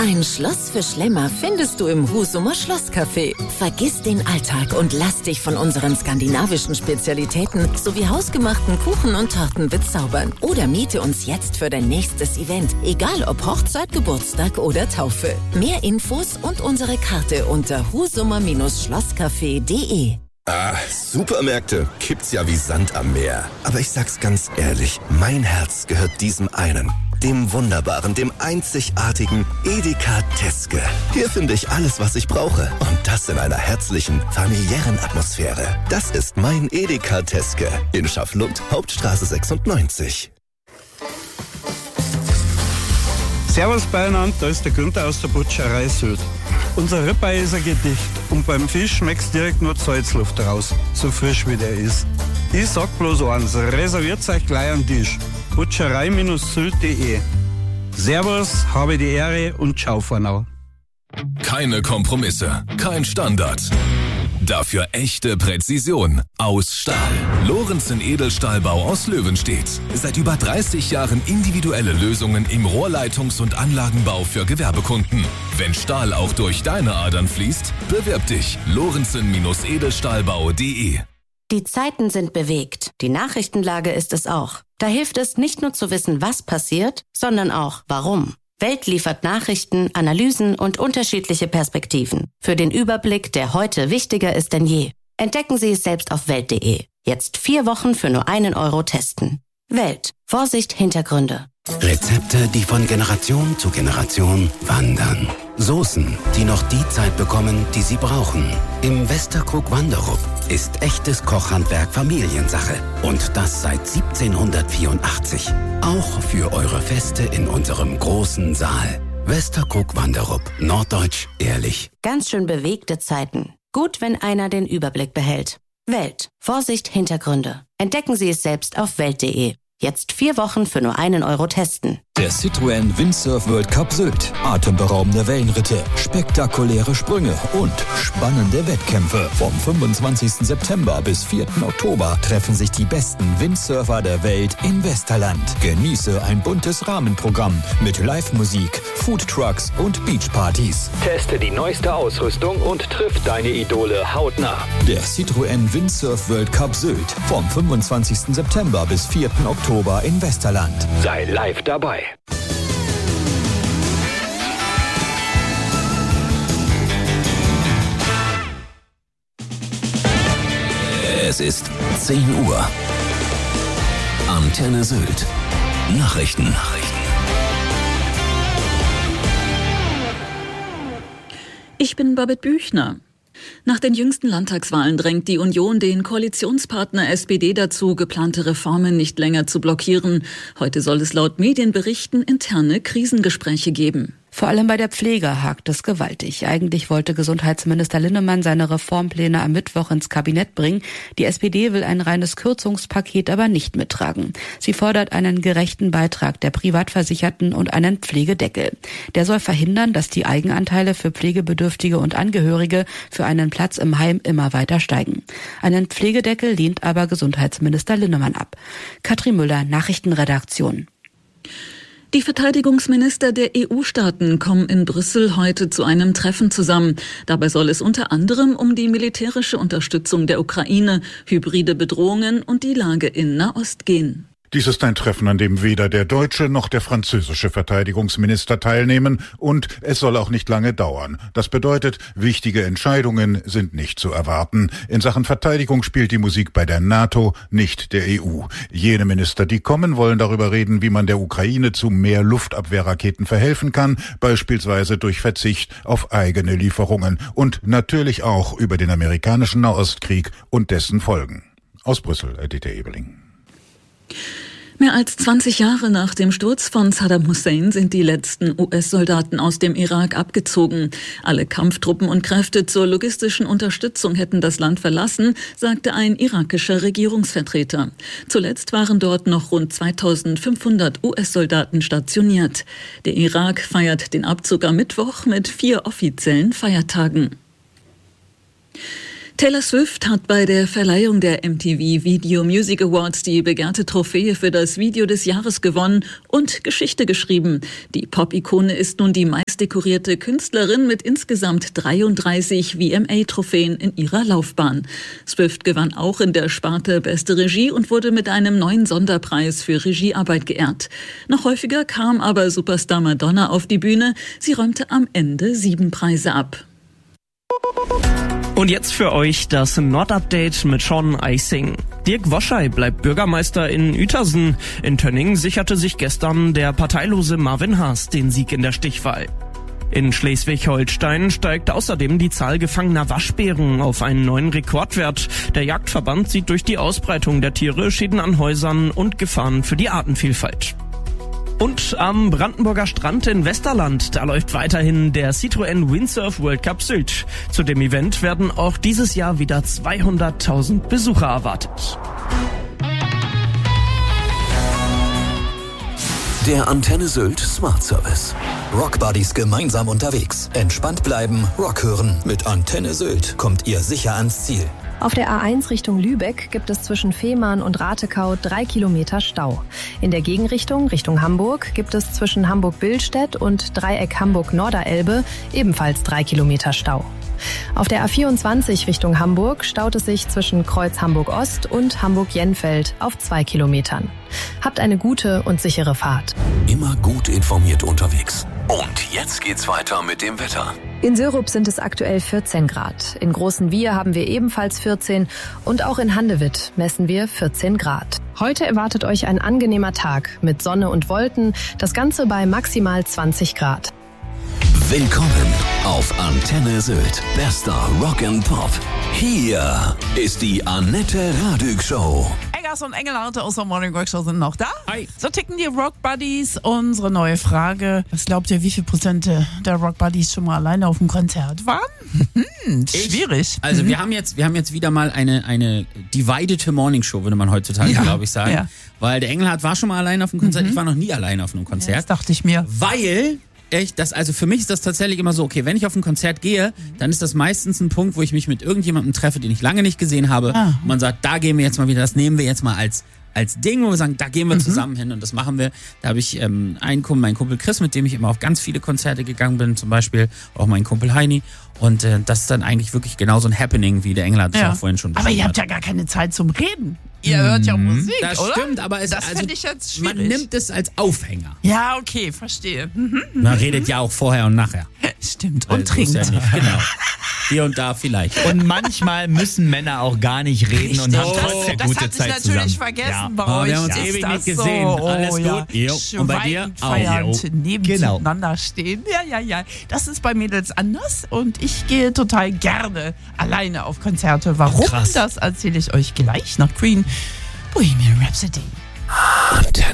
Ein Schloss für Schlemmer findest du im Husumer Schlosscafé. Vergiss den Alltag und lass dich von unseren skandinavischen Spezialitäten sowie hausgemachten Kuchen und Torten bezaubern. Oder miete uns jetzt für dein nächstes Event, egal ob Hochzeit, Geburtstag oder Taufe. Mehr Infos und unsere Karte unter husumer-schlosscafé.de. Ah, Supermärkte gibt's ja wie Sand am Meer. Aber ich sag's ganz ehrlich, mein Herz gehört diesem einen. Dem wunderbaren, dem einzigartigen Edeka Teske. Hier finde ich alles, was ich brauche. Und das in einer herzlichen, familiären Atmosphäre. Das ist mein Edeka Teske in Schafflund, Hauptstraße 96. Servus beieinander, da ist der Günther aus der Butcherei Sylt. Unser Ribeye ist ein Gedicht und beim Fisch schmeckt's direkt nur Salzluft raus, so frisch wie der ist. Ich sag bloß eins, reserviert euch gleich am Tisch. Butcherei-sylt.de. Servus, habe die Ehre und ciao for now. Keine Kompromisse, kein Standard. Dafür echte Präzision. Aus Stahl. Lorenzen Edelstahlbau aus Löwenstedt. Seit über 30 Jahren individuelle Lösungen im Rohrleitungs- und Anlagenbau für Gewerbekunden. Wenn Stahl auch durch deine Adern fließt, bewirb dich. Lorenzen-Edelstahlbau.de. Die Zeiten sind bewegt. Die Nachrichtenlage ist es auch. Da hilft es nicht nur zu wissen, was passiert, sondern auch warum. Welt liefert Nachrichten, Analysen und unterschiedliche Perspektiven. Für den Überblick, der heute wichtiger ist denn je. Entdecken Sie es selbst auf Welt.de. Jetzt 4 Wochen für nur €1 testen. Welt. Vorsicht, Hintergründe. Rezepte, die von Generation zu Generation wandern. Soßen, die noch die Zeit bekommen, die sie brauchen. Im Westerkrug Wanderup ist echtes Kochhandwerk Familiensache. Und das seit 1784. Auch für eure Feste in unserem großen Saal. Westerkrug Wanderup. Norddeutsch ehrlich. Ganz schön bewegte Zeiten. Gut, wenn einer den Überblick behält. Welt. Vorsicht, Hintergründe. Entdecken Sie es selbst auf Welt.de. Jetzt 4 Wochen für nur €1 testen. Der Citroën Windsurf World Cup Sylt. Atemberaubende Wellenritte, spektakuläre Sprünge und spannende Wettkämpfe. Vom 25. September bis 4. Oktober treffen sich die besten Windsurfer der Welt in Westerland. Genieße ein buntes Rahmenprogramm mit Live-Musik, Foodtrucks und Beachpartys. Teste die neueste Ausrüstung und triff deine Idole hautnah. Der Citroën Windsurf World Cup Sylt. Vom 25. September bis 4. Oktober in Westerland. Sei live dabei. Es ist 10 Uhr. Antenne Sylt. Nachrichten. Ich bin Babette Büchner. Nach den jüngsten Landtagswahlen drängt die Union den Koalitionspartner SPD dazu, geplante Reformen nicht länger zu blockieren. Heute soll es laut Medienberichten interne Krisengespräche geben. Vor allem bei der Pflege hakt es gewaltig. Eigentlich wollte Gesundheitsminister Linnemann seine Reformpläne am Mittwoch ins Kabinett bringen. Die SPD will ein reines Kürzungspaket aber nicht mittragen. Sie fordert einen gerechten Beitrag der Privatversicherten und einen Pflegedeckel. Der soll verhindern, dass die Eigenanteile für Pflegebedürftige und Angehörige für einen Platz im Heim immer weiter steigen. Einen Pflegedeckel lehnt aber Gesundheitsminister Linnemann ab. Katrin Müller, Nachrichtenredaktion. Die Verteidigungsminister der EU-Staaten kommen in Brüssel heute zu einem Treffen zusammen. Dabei soll es unter anderem um die militärische Unterstützung der Ukraine, hybride Bedrohungen und die Lage in Nahost gehen. Dies ist ein Treffen, an dem weder der deutsche noch der französische Verteidigungsminister teilnehmen und es soll auch nicht lange dauern. Das bedeutet, wichtige Entscheidungen sind nicht zu erwarten. In Sachen Verteidigung spielt die Musik bei der NATO, nicht der EU. Jene Minister, die kommen, wollen darüber reden, wie man der Ukraine zu mehr Luftabwehrraketen verhelfen kann, beispielsweise durch Verzicht auf eigene Lieferungen und natürlich auch über den amerikanischen Nahostkrieg und dessen Folgen. Aus Brüssel, Dieter Ebeling. Mehr als 20 Jahre nach dem Sturz von Saddam Hussein sind die letzten US-Soldaten aus dem Irak abgezogen. Alle Kampftruppen und Kräfte zur logistischen Unterstützung hätten das Land verlassen, sagte ein irakischer Regierungsvertreter. Zuletzt waren dort noch rund 2500 US-Soldaten stationiert. Der Irak feiert den Abzug am Mittwoch mit 4 offiziellen Feiertagen. Taylor Swift hat bei der Verleihung der MTV Video Music Awards die begehrte Trophäe für das Video des Jahres gewonnen und Geschichte geschrieben. Die Pop-Ikone ist nun die meistdekorierte Künstlerin mit insgesamt 33 VMA-Trophäen in ihrer Laufbahn. Swift gewann auch in der Sparte Beste Regie und wurde mit einem neuen Sonderpreis für Regiearbeit geehrt. Noch häufiger kam aber Superstar Madonna auf die Bühne. Sie räumte am Ende 7 Preise ab. Und jetzt für euch das Nord-Update mit Sean Eising. Dirk Woschei bleibt Bürgermeister in Uetersen. In Tönning sicherte sich gestern der parteilose Marvin Haas den Sieg in der Stichwahl. In Schleswig-Holstein steigt außerdem die Zahl gefangener Waschbären auf einen neuen Rekordwert. Der Jagdverband sieht durch die Ausbreitung der Tiere Schäden an Häusern und Gefahren für die Artenvielfalt. Und am Brandenburger Strand in Westerland, da läuft weiterhin der Citroën Windsurf World Cup Sylt. Zu dem Event werden auch dieses Jahr wieder 200.000 Besucher erwartet. Der Antenne Sylt Smart Service. Rockbuddies gemeinsam unterwegs. Entspannt bleiben, Rock hören. Mit Antenne Sylt kommt ihr sicher ans Ziel. Auf der A1 Richtung Lübeck gibt es zwischen Fehmarn und Ratekau 3 Kilometer Stau. In der Gegenrichtung, Richtung Hamburg, gibt es zwischen Hamburg-Billstedt und Dreieck Hamburg-Norderelbe ebenfalls 3 Kilometer Stau. Auf der A24 Richtung Hamburg staut es sich zwischen Kreuz Hamburg-Ost und Hamburg-Jenfeld auf 2 Kilometern. Habt eine gute und sichere Fahrt. Immer gut informiert unterwegs. Und jetzt geht's weiter mit dem Wetter. In Sörup sind es aktuell 14 Grad. In Großen Wir haben wir ebenfalls 14 und auch in Handewitt messen wir 14 Grad. Heute erwartet euch ein angenehmer Tag mit Sonne und Wolken, das Ganze bei maximal 20 Grad. Willkommen auf Antenne Sylt. Bester Rock and Pop. Hier ist die Annette Radück Show. Eggers und Engelhardt aus der Morning Rock Show sind noch da. Hi. So ticken die Rock Buddies. Unsere neue Frage. Was glaubt ihr, wie viel Prozent der Rock Buddies schon mal alleine auf dem Konzert waren? Schwierig. Also wir haben jetzt wieder mal eine divided Morning Show, würde man heutzutage, glaube ich, sagen. Ja. Weil der Engelhardt war schon mal alleine auf dem Konzert. Ich war noch nie alleine auf einem Konzert. Ja, das dachte ich mir. Weil... also für mich ist das tatsächlich immer so, okay, wenn ich auf ein Konzert gehe, dann ist das meistens ein Punkt, wo ich mich mit irgendjemandem treffe, den ich lange nicht gesehen habe. Und man sagt, da gehen wir jetzt mal wieder, das nehmen wir jetzt mal als Ding, wo wir sagen, da gehen wir zusammen hin und das machen wir. Da habe ich meinen Kumpel Chris, mit dem ich immer auf ganz viele Konzerte gegangen bin, zum Beispiel auch mein Kumpel Heini. Und das ist dann eigentlich wirklich genauso ein Happening, wie der Engländer das auch vorhin schon beschrieben hat. Aber ihr habt ja gar keine Zeit zum Reden. Ihr hört ja Musik, das oder? Das stimmt, aber das finde ich jetzt schwierig. Man nimmt es als Aufhänger. Ja, okay, verstehe. Man redet ja auch vorher und nachher. Stimmt, und trinkt. Ja nicht, genau. Hier und da vielleicht. Und manchmal müssen Männer auch gar nicht reden und haben trotzdem gute Zeit zusammen. Das hatte ich natürlich vergessen bei euch. Wir haben uns ewig nicht gesehen. Alles gut. Jo. Und bei dir auch. Nebeneinander stehen. Ja. Das ist bei Mädels anders und ich gehe total gerne alleine auf Konzerte. Warum? Das erzähle ich euch gleich nach Queen. Bohemian Rhapsody. Antenne.